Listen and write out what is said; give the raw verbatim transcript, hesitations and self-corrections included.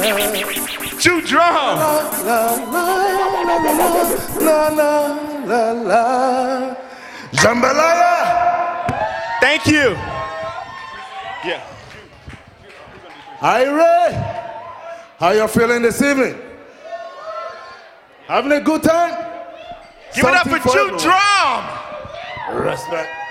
Chew drum. La la la la. Jambalaya. Thank you. Yeah. Ira, how you feeling this evening? Having a good time? Give it up for Chew everyone. Drum. Respect.